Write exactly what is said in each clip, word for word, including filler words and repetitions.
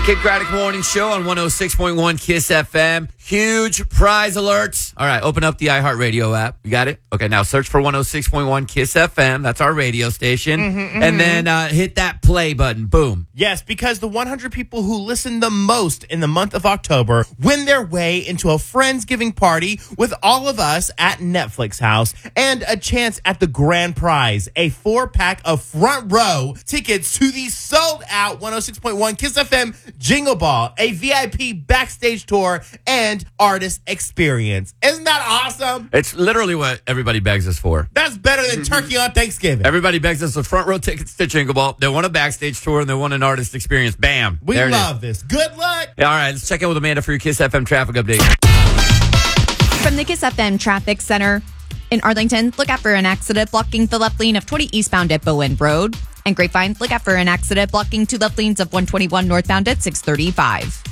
Kid Craddock Morning Show on one oh six point one KISS F M. Huge prize alerts. All right, open up the iHeartRadio app. You got it? Okay, now search for one oh six point one KISS F M. That's our radio station. Mm-hmm, mm-hmm. And then uh, hit that play button. Boom. Yes, because the one hundred people who listen the most in the month of October win their way into a Friendsgiving party with all of us at Netflix House and a chance at the grand prize, a four-pack of front row tickets to the sold-out one oh six point one KISS F M Jingle Ball, a V I P backstage tour, and artist experience. Isn't that awesome? It's literally what everybody begs us for. That's better than turkey on Thanksgiving. Everybody begs us for front row tickets to Jingle Ball. They want a backstage tour and they want an artist experience. Bam. We there love this. Good luck. Yeah, all right, let's check in with Amanda for your KISS F M traffic update. From the KISS F M Traffic Center in Arlington, look out for an accident blocking the left lane of twenty eastbound at Bowen Road. And Grapevine, look out for an accident blocking two left lanes of one twenty-one northbound at six thirty-five.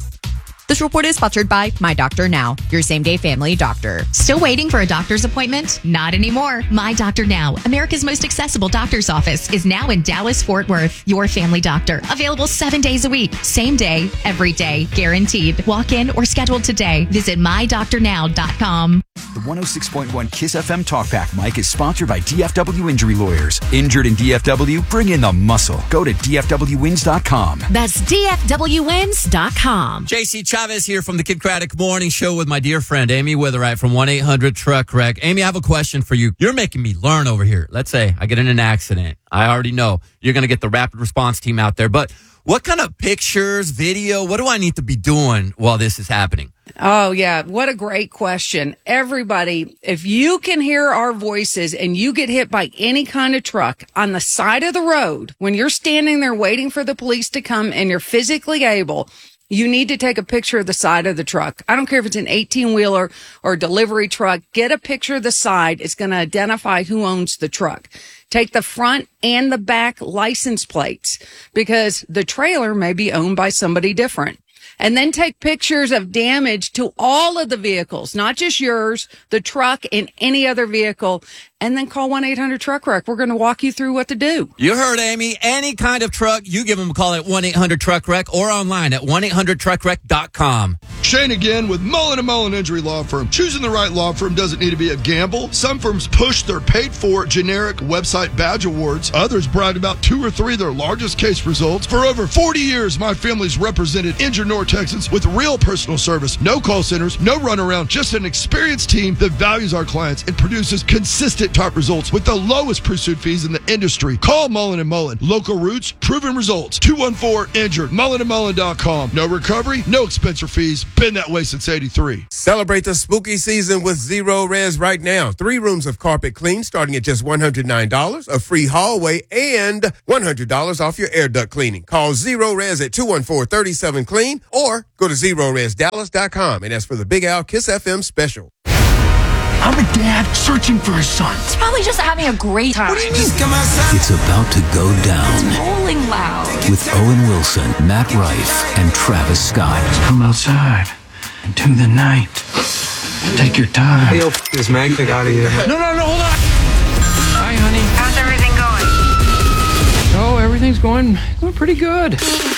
This report is sponsored by My Doctor Now, your same-day family doctor. Still waiting for a doctor's appointment? Not anymore. My Doctor Now, America's most accessible doctor's office, is now in Dallas-Fort Worth. Your family doctor. Available seven days a week. Same day, every day. Guaranteed. Walk in or schedule today. Visit my doctor now dot com. The one oh six point one KISS F M Talkback Mic is sponsored by D F W Injury Lawyers. Injured in D F W? Bring in the muscle. Go to D F W wins dot com. That's D F W wins dot com. J C Chavez here from the Kid Craddock Morning Show with my dear friend Amy Witherite from one eight hundred truck wreck. Amy, I have a question for you. You're making me learn over here. Let's say I get in an accident. I already know you're going to get the rapid response team out there, but what kind of pictures, video, what do I need to be doing while this is happening? Oh, yeah. What a great question. Everybody, if you can hear our voices and you get hit by any kind of truck on the side of the road, when you're standing there waiting for the police to come and you're physically able, you need to take a picture of the side of the truck. I don't care if it's an eighteen-wheeler or a delivery truck. Get a picture of the side. It's going to identify who owns the truck. Take the front and the back license plates because the trailer may be owned by somebody different. And then take pictures of damage to all of the vehicles, not just yours, the truck, and any other vehicle. And then call one eight hundred truck wreck. We're going to walk you through what to do. You heard Amy. Any kind of truck, you give them a call at one eight hundred truck wreck or online at one eight hundred truck wreck dot com. Shane again with Mullen and Mullen Injury Law Firm. Choosing the right law firm doesn't need to be a gamble. Some firms push their paid-for generic website badge awards. Others brag about two or three of their largest case results. For over forty years, my family's represented injured North Texans with real personal service. No call centers, no runaround, just an experienced team that values our clients and produces consistent top results with the lowest pursuit fees in the industry. Call Mullen and Mullen. Local roots, proven results. two one four injured. mullen and mullen dot com. No recovery, no expense or fees. Been that way since eighty-three. Celebrate the spooky season with Zero Res right now. Three rooms of carpet clean starting at just one hundred nine dollars, a free hallway, and one hundred dollars off your air duct cleaning. Call Zero Res at two one four, three seven clean or go to zero res dallas dot com. And that's for the Big Al KISS F M special. I'm a dad searching for his son. He's probably just having a great time. What do you mean? Come outside. It's about to go down. It's rolling loud. With Owen Wilson, Matt Rife, and Travis Scott. Just come outside into the night. Take your time. Hey, yo, f- this magnet out of here. No, no, no, hold on. Hi, honey. How's everything going? Oh, everything's going, going pretty good.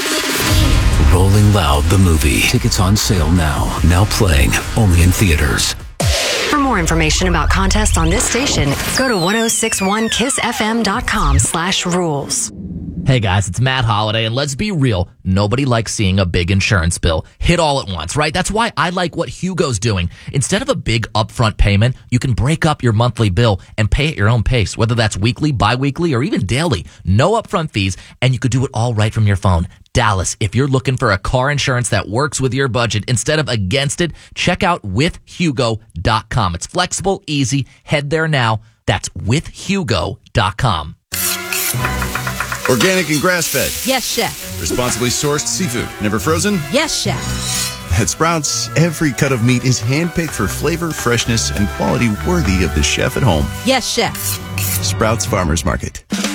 Rolling Loud, the movie. Tickets on sale now. Now playing only in theaters. For more information about contests on this station, go to ten sixty-one kiss f m dot com slash rules. Hey guys, it's Matt Holliday, and let's be real, nobody likes seeing a big insurance bill hit all at once, right? That's why I like what Hugo's doing. Instead of a big upfront payment, you can break up your monthly bill and pay at your own pace, whether that's weekly, bi-weekly, or even daily. No upfront fees, and you could do it all right from your phone. Dallas, if you're looking for a car insurance that works with your budget instead of against it, check out with hugo dot com. It's flexible, easy. Head there now. That's with hugo dot com. Organic and grass-fed. Yes, chef. Responsibly sourced seafood. Never frozen? Yes, chef. At Sprouts, every cut of meat is handpicked for flavor, freshness, and quality worthy of the chef at home. Yes, chef. Sprouts Farmers Market.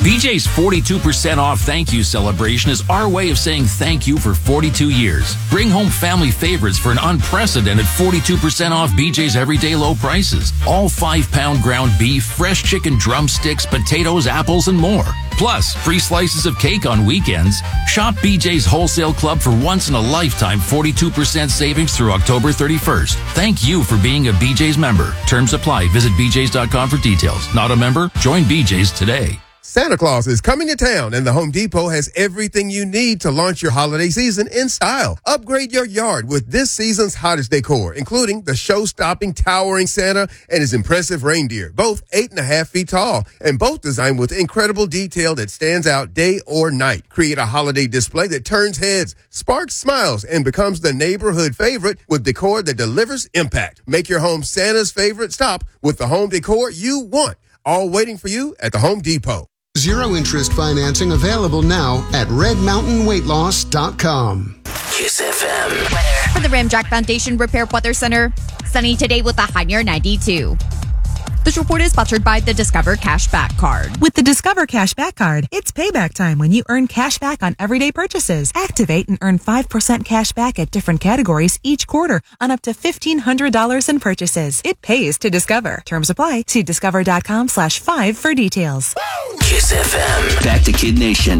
B J's forty-two percent off thank you celebration is our way of saying thank you for forty-two years. Bring home family favorites for an unprecedented forty-two percent off B J's everyday low prices. All five-pound ground beef, fresh chicken drumsticks, potatoes, apples, and more. Plus, free slices of cake on weekends. Shop B J's Wholesale Club for once-in-a-lifetime forty-two percent savings through October thirty-first. Thank you for being a B J's member. Terms apply. Visit B J's dot com for details. Not a member? Join B J's today. Santa Claus is coming to town, and the Home Depot has everything you need to launch your holiday season in style. Upgrade your yard with this season's hottest decor, including the show-stopping towering Santa and his impressive reindeer, both eight and a half feet tall, and both designed with incredible detail that stands out day or night. Create a holiday display that turns heads, sparks smiles, and becomes the neighborhood favorite with decor that delivers impact. Make your home Santa's favorite stop with the home decor you want, all waiting for you at the Home Depot. Zero interest financing available now at red mountain weight loss dot com. Kiss F M. For the Ramjack Foundation Repair Weather Center, sunny today with a high near ninety-two. This report is sponsored by the Discover Cashback Card. With the Discover Cashback Card, it's payback time when you earn cash back on everyday purchases. Activate and earn five percent cash back at different categories each quarter on up to fifteen hundred dollars in purchases. It pays to Discover. Terms apply. See discover.com slash five for details. Kiss F M. Back to Kid Nation.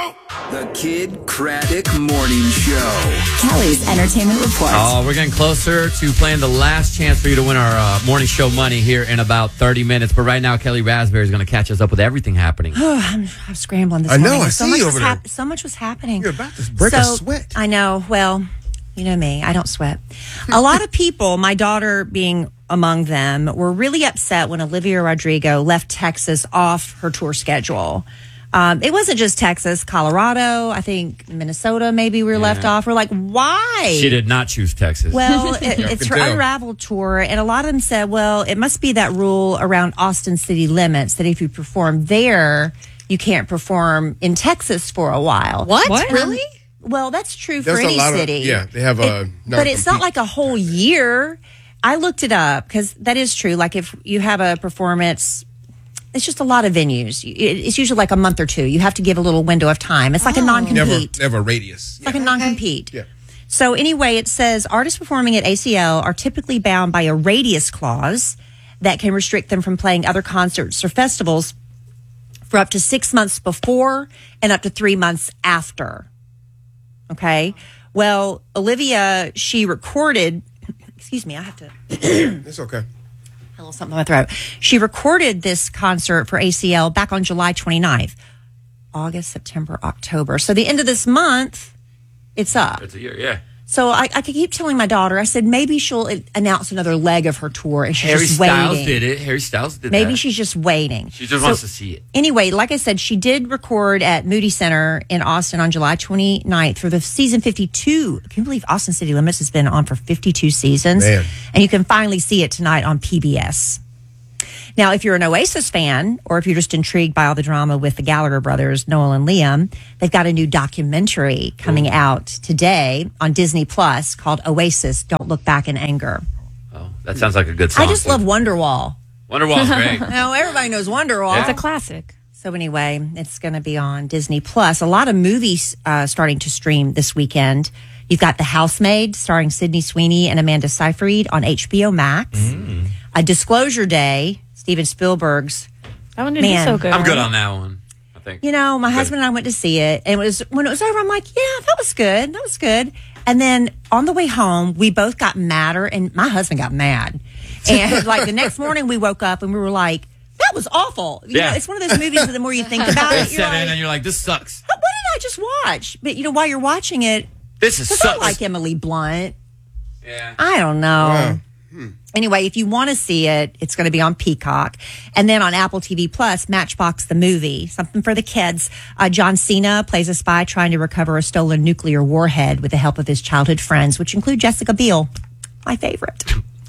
The Kid Craddock Morning Show. Kelly's Entertainment Report. Oh, we're getting closer to playing the last chance for you to win our uh, morning show money here in about thirty minutes. But right now, Kelly Raspberry is going to catch us up with everything happening. I'm, I'm scrambling this I know, morning. I so see much you was over there. So much was happening. You're about to break so, a sweat. I know. Well, you know me. I don't sweat. A lot of people, my daughter being among them, were really upset when Olivia Rodrigo left Texas off her tour schedule. Um, it wasn't just Texas, Colorado, I think Minnesota maybe we were Yeah. left off. We're like, why? She did not choose Texas. Well, it, Yeah, I it's can her tell. Unraveled tour, and a lot of them said, well, it must be that rule around Austin city limits that if you perform there, you can't perform in Texas for a while. What? And I'm- Really? Well, that's true There's for a any lot of- city. yeah, they have a It- But it's not non-compete. like a whole year. I looked it up because that is true. Like if you have a performance, it's just a lot of venues. It- It's usually like a month or two. You have to give a little window of time. It's like a Never, non-compete. never radius. It's like a non-compete. Yeah. So anyway, it says artists performing at A C L are typically bound by a radius clause that can restrict them from playing other concerts or festivals for up to six months before and up to three months after. Okay. Well, Olivia, she recorded, excuse me, I have to. It's okay. A little something in my throat. She recorded this concert for A C L back on July twenty-ninth. August, September, October. So the end of this month, it's up. It's a year, yeah. So I, I could keep telling my daughter, I said, maybe she'll announce another leg of her tour and she's Harry just Styles waiting. did it. Harry Styles did Maybe that. she's just waiting. She just So- wants to see it. Anyway, like I said, she did record at Moody Center in Austin on July twenty-ninth for the season fifty-two. Can you believe Austin City Limits has been on for fifty-two seasons? Man. And you can finally see it tonight on P B S. Now, if you're an Oasis fan, or if you're just intrigued by all the drama with the Gallagher brothers, Noel and Liam, they've got a new documentary coming out today on Disney Plus called Oasis, Don't Look Back in Anger. Oh, that sounds like a good song. I just love Wonderwall. Wonderwall's great. No, everybody knows Wonderwall. Yeah. It's a classic. So anyway, it's going to be on Disney Plus. A lot of movies uh, starting to stream this weekend. You've got The Housemaid, starring Sydney Sweeney and Amanda Seyfried on H B O Max. Mm. A Disclosure Day, Steven Spielberg's. That one didn't do so good. I'm good on that one. I think. You know, my husband and I went to see it, and it was when it was over. I'm like, yeah, that was good. That was good. And then on the way home, we both got madder, and my husband got mad. And like the next morning, we woke up and we were like, that was awful. You Yeah. know, it's one of those movies that the more you think about It it, you're set like, in and you're like, this sucks. what did I just watch? But you know, while you're watching it, This is 'cause I sucks. like Emily Blunt. Yeah. I don't know. Wow. Anyway, if you want to see it, it's going to be on Peacock. And then on Apple T V Plus, Matchbox the movie, something for the kids. Uh, John Cena plays a spy trying to recover a stolen nuclear warhead with the help of his childhood friends, which include Jessica Biel, my favorite.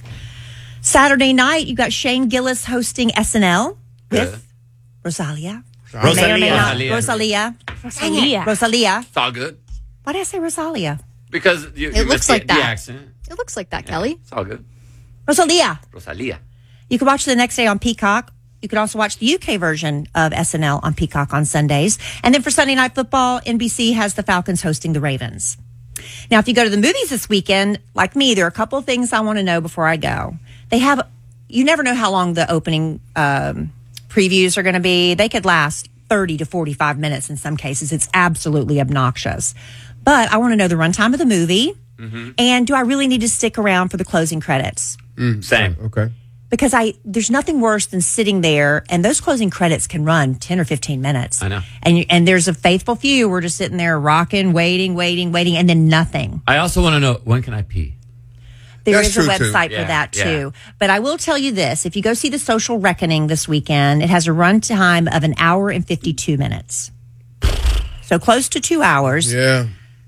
Saturday night, you got Shane Gillis hosting S N L with Rosalia. Rosalia. May or may not- Rosalia. Rosalia. Rosalia. Rosalia. It's all good. Why did I say Rosalia? Because you, It you looks missed like the, that. the accent. It looks like that, Kelly. It's all good. Rosalia. Rosalia. You can watch it the next day on Peacock. You can also watch the U K version of S N L on Peacock on Sundays. And then for Sunday Night Football, N B C has the Falcons hosting the Ravens. Now, if you go to the movies this weekend, like me, there are a couple of things I want to know before I go. They have, you never know how long the opening um, previews are going to be. They could last thirty to forty-five minutes in some cases. It's absolutely obnoxious. But I want to know the runtime of the movie. Mm-hmm. And do I really need to stick around for the closing credits? Mm, same. Okay. Because I, there's nothing worse than sitting there, and those closing credits can run ten or fifteen minutes. I know. And you, and there's a faithful few. We're just sitting there rocking, waiting, waiting, waiting, and then nothing. I also want to know, when can I pee? There That's is a true, website too. for Yeah, that too. yeah. But I will tell you this: if you go see The Social Reckoning this weekend, it has a run time of an hour and fifty-two minutes. So close to two hours. Yeah.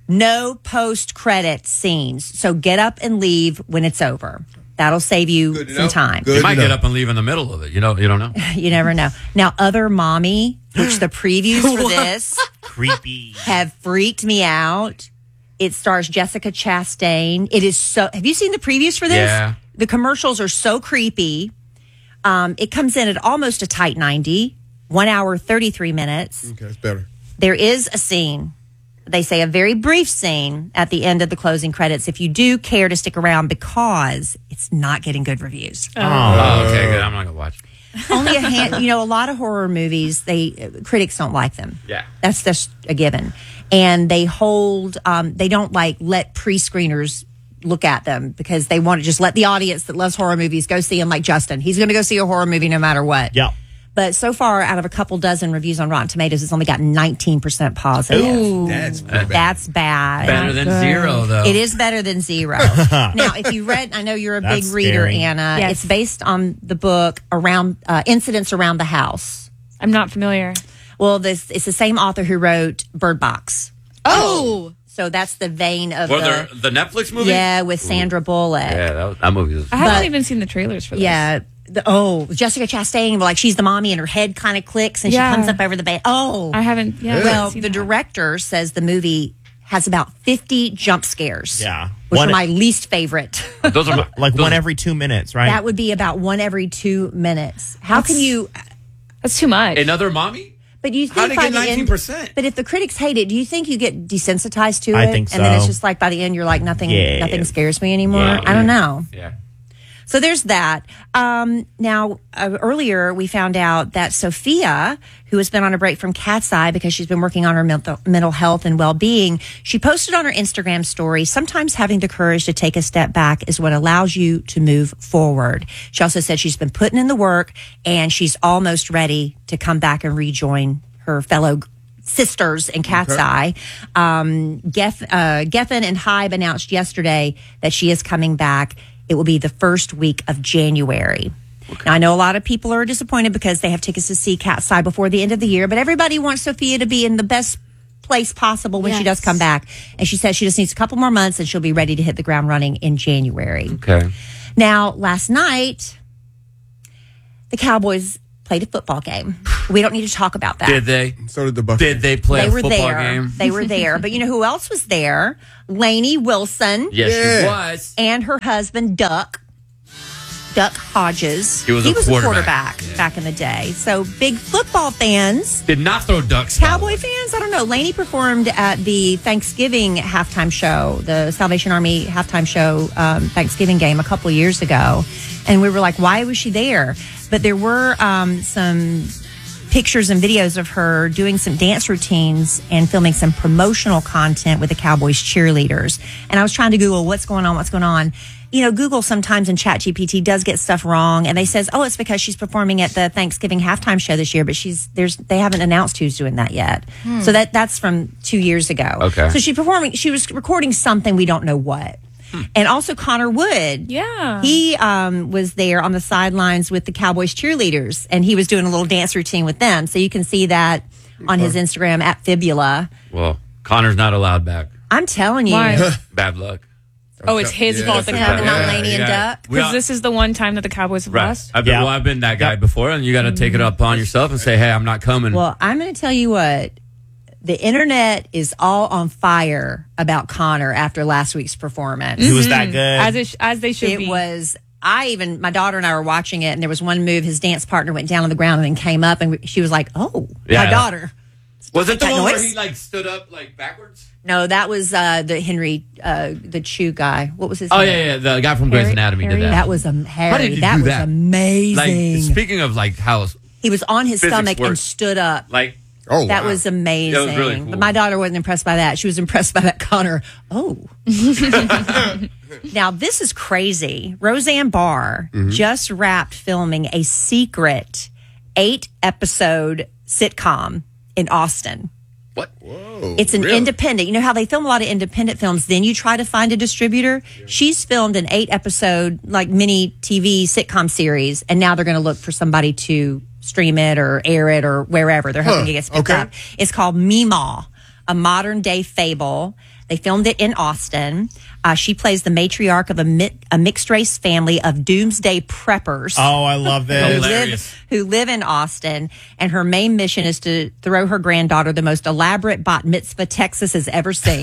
No post-credit scenes. So get up and leave when it's over. That'll save you Good to some know. time. Good You might to get know. up and leave in the middle of it. You know, you don't know. You never know. Now, Other Mommy, which the previews for this Creepy. have freaked me out. It stars Jessica Chastain. It is so. Have you seen the previews for this? Yeah. The commercials are so creepy. Um, it comes in at almost a tight ninety, one hour, thirty-three minutes. Okay, that's better. There is a scene. They say a very brief scene at the end of the closing credits. If you do care to stick around, because it's not getting good reviews. Oh, okay, good. I'm not going to watch. Only a hand, you know, a lot of horror movies, they critics don't like them. Yeah. That's just a given. And they hold, um, they don't like let pre-screeners look at them because they want to just let the audience that loves horror movies go see them, like Justin. He's going to go see a horror movie no matter what. Yeah. But so far, out of a couple dozen reviews on Rotten Tomatoes, it's only gotten nineteen percent positive. Ooh, that's bad. That's bad. Better than zero, though. It is better than zero. Now, if you read, I know you're a big That's reader, scary. Anna. Yes. It's based on the book around uh, Incidents Around the House. I'm not familiar. Well, this it's the same author who wrote Bird Box. Oh. So that's the vein of Well, the the, the Netflix movie? yeah with Sandra Bullock. Yeah, that, was- that movie was. I haven't But- even seen the trailers for this. Yeah. The, oh, Jessica Chastain, like she's the mommy and her head kind of clicks and Yeah. she comes up over the bed. Oh, I haven't. Yeah. I well, haven't seen the that. director says the movie has about fifty jump scares. Yeah. Which One- are my least favorite. Those are my, Like those one are- every two minutes, right? That would be about one every two minutes. How can you? That's too much. Another mommy? But you think How'd it by get the end- nineteen percent? But if the critics hate it, do you think you get desensitized to it? I think And then it's so. just like by the end, you're like nothing. Yeah. Nothing scares me anymore. Yeah, I don't yeah. know. Yeah. So there's that. Um, now, uh, earlier we found out that Sophia, who has been on a break from Cat's Eye because she's been working on her mental, mental health and well-being, she posted on her Instagram story, sometimes having the courage to take a step back is what allows you to move forward. She also said she's been putting in the work and she's almost ready to come back and rejoin her fellow sisters in Cat's Okay. Eye. Um, Geff, uh, Geffen and Hybe announced yesterday that she is coming back. It will be the first week of January. Now, I know a lot of people are disappointed because they have tickets to see Cat's Eye before the end of the year, but everybody wants Sophia to be in the best place possible when she does Yes. come back. And she says she just needs a couple more months and she'll be ready to hit the ground running in January. Okay. Now, last night, the Cowboys played a football game. We don't need to talk about that. Did they? So did the Bucs. Did they play They a were football there. game? They were there. But you know who else was there? Lainey Wilson Yes, Yeah. she was. and her husband, Duck. Duck Hodges. He was a quarterback. quarterback back in the day. So big football fans. Did not throw ducks. Cowboy fans, I don't know. Lainey performed at the Thanksgiving halftime show, the Salvation Army halftime show um, Thanksgiving game a couple of years ago. And we were like, why was she there? But there were um, some pictures and videos of her doing some dance routines and filming some promotional content with the Cowboys cheerleaders. And I was trying to Google what's going on, what's going on. You know, Google sometimes in ChatGPT does get stuff wrong, and they says, "Oh, it's because she's performing at the Thanksgiving halftime show this year." But she's there's they haven't announced who's doing that yet. Hmm. So that that's from two years ago. Okay. So she's performing. She was recording something we don't know what. And also Connor Wood. Yeah. He um, was there on the sidelines with the Cowboys cheerleaders, and he was doing a little dance routine with them. So you can see that on his Instagram at Fibula. Well, Connor's not allowed back. I'm telling you. Why? Bad luck. Oh, it's his Yeah, fault. The that's Him, Cowboys. not Yeah, Lainey and yeah. Duck. We Because all- this is the one time that the Cowboys have Right. lost. I've been, Yeah. well, I've been that guy before, and you got to take it upon yourself and say, "Hey, I'm not coming." Well, I'm going to tell you what. The internet is all on fire about Connor after last week's performance. He was that good. As it sh- as they should It be. was I even, my daughter and I were watching it, and there was one move, his dance partner went down on the ground and then came up, and she was like, oh, Yeah. my daughter. Was it the That one where noise? he like stood up like backwards? No, that was uh, the Henry, uh, the Chew guy. What was his Oh name? yeah, yeah, the guy from Grey's Harry- Anatomy Harry? did that. That was a Harry. How did he that do was that? amazing. Like speaking of like how He was on his physics stomach and works. stood up. like Oh, That wow. was amazing. That was really cool. But my daughter wasn't impressed by that. She was impressed by that Connor. Oh. Now, this is crazy. Roseanne Barr Mm-hmm. just wrapped filming a secret eight episode sitcom in Austin. What? Whoa, It's an really? independent. You know how they film a lot of independent films, then you try to find a distributor? She's filmed an eight episode, like mini T V sitcom series, and now they're going to look for somebody to stream it or air it or wherever. They're hoping Huh, it gets picked okay. up. It's called Meemaw, a modern day fable. They filmed it in Austin. Uh, she plays the matriarch of a, mi- a mixed race family of doomsday preppers Oh, I love who this. Hilarious. live, who live in Austin, and her main mission is to throw her granddaughter the most elaborate bat mitzvah Texas has ever seen.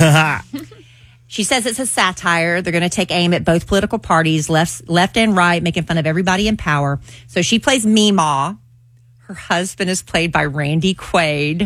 She says it's a satire. They're going to take aim at both political parties, left, left and right, making fun of everybody in power. So she plays Meemaw. Her husband is played by Randy Quaid,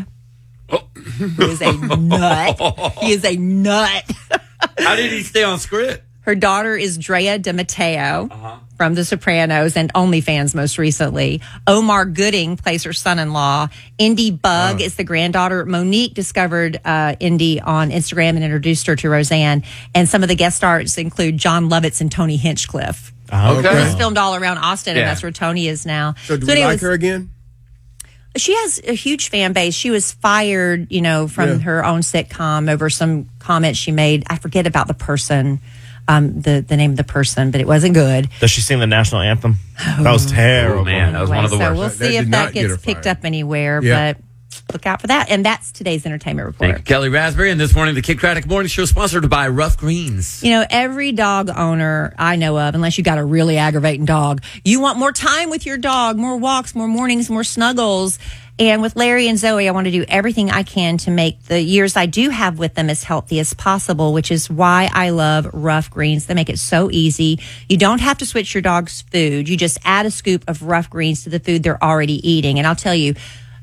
who is a nut. He is a nut. How did he stay on script? Her daughter is Drea De Matteo Uh-huh. from The Sopranos and OnlyFans most recently. Omar Gooding plays her son-in-law. Indy Bug is the granddaughter. Monique discovered uh, Indy on Instagram and introduced her to Roseanne. And some of the guest stars include John Lovitz and Tony Hinchcliffe. Oh, Okay. It's filmed all around Austin, Yeah. and that's where Tony is now. So do So we like anyways, her again? she has a huge fan base. She was fired, you know, from Yeah. her own sitcom over some comments she made. I forget about the person, um, the the name of the person, but it wasn't good. Does she sing the national anthem? That was terrible. Oh, man, that was one of the so worst. we'll That- that see if did that not get her gets picked fired. up anywhere. Yeah. But look out for that. And that's today's entertainment report. Thank you, Kelly Raspberry. And this morning, the Kid Craddock Morning Show sponsored by Rough Greens. You know, every dog owner I know of, unless you got a really aggravating dog, you want more time with your dog, more walks, more mornings, more snuggles. And with Larry and Zoe, I want to do everything I can to make the years I do have with them as healthy as possible, which is why I love Rough Greens. They make it so easy. You don't have to switch your dog's food. You just add a scoop of Rough Greens to the food they're already eating. And I'll tell you,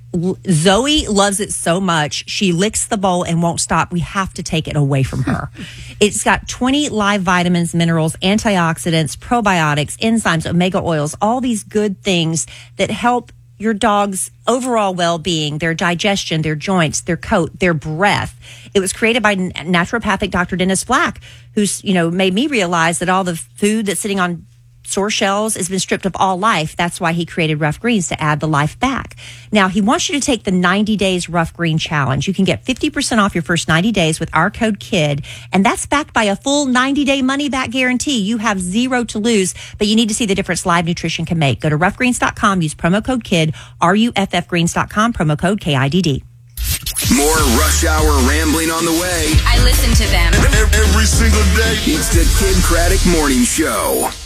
Zoe loves it so much. She licks the bowl and won't stop. We have to take it away from her. It's got twenty live vitamins, minerals, antioxidants, probiotics, enzymes, omega oils, all these good things that help your dog's overall well-being, their digestion, their joints, their coat, their breath. It was created by naturopathic Doctor Dennis Black, who's, you know, made me realize that all the food that's sitting on store shelves has been stripped of all life. That's why he created Rough Greens, to add the life back. Now, he wants you to take the ninety days Rough Green Challenge. You can get fifty percent off your first ninety days with our code KID, and that's backed by a full ninety day money back guarantee. You have zero to lose, but you need to see the difference Live Nutrition can make. Go to rough greens dot com, use promo code KID, R U F F greens dot com, promo code K I D D. More Rush Hour rambling on the way. I listen to them Every single day. It's the Kid Craddock Morning Show.